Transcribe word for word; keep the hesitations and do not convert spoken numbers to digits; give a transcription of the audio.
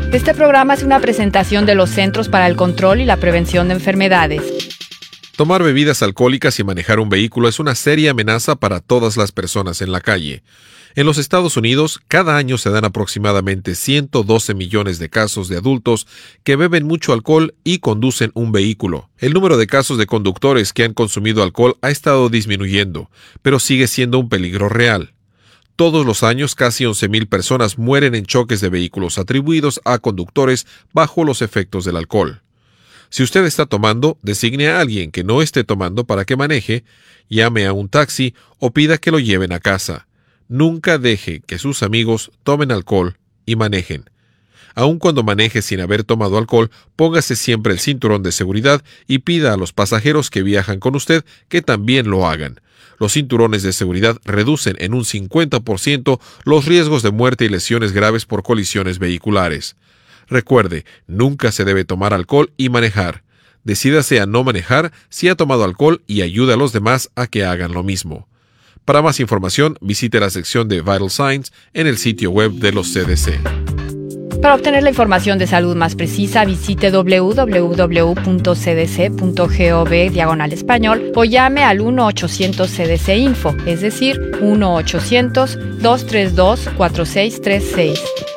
Este programa es una presentación de los Centros para el Control y la Prevención de Enfermedades. Tomar bebidas alcohólicas y manejar un vehículo es una seria amenaza para todas las personas en la calle. En los Estados Unidos, cada año se dan aproximadamente ciento doce millones de casos de adultos que beben mucho alcohol y conducen un vehículo. El número de casos de conductores que han consumido alcohol ha estado disminuyendo, pero sigue siendo un peligro real. Todos los años, casi once mil personas mueren en choques de vehículos atribuidos a conductores bajo los efectos del alcohol. Si usted está tomando, designe a alguien que no esté tomando para que maneje, llame a un taxi o pida que lo lleven a casa. Nunca deje que sus amigos tomen alcohol y manejen. Aun cuando maneje sin haber tomado alcohol, póngase siempre el cinturón de seguridad y pida a los pasajeros que viajan con usted que también lo hagan. Los cinturones de seguridad reducen en un cincuenta por ciento los riesgos de muerte y lesiones graves por colisiones vehiculares. Recuerde, nunca se debe tomar alcohol y manejar. Decídase a no manejar si ha tomado alcohol y ayude a los demás a que hagan lo mismo. Para más información, visite la sección de Vital Signs en el sitio web de los C D C. Para obtener la información de salud más precisa, visite doble u doble u doble u punto c d c punto gov diagonal español o llame al uno ochocientos C D C Info, es decir, uno ochocientos, dos tres dos, cuatro seis tres seis.